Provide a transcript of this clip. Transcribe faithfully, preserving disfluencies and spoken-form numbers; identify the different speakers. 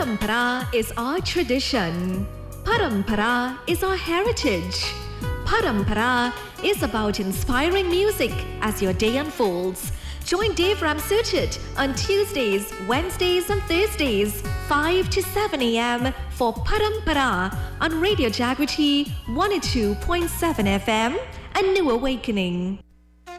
Speaker 1: Parampara is our tradition. Parampara is our heritage. Parampara is about inspiring music as your day unfolds. Join Dave Ramsuchit on Tuesdays, Wednesdays and Thursdays, five to seven a.m. for Parampara on Radio Jagriti one oh two point seven F M, A New Awakening.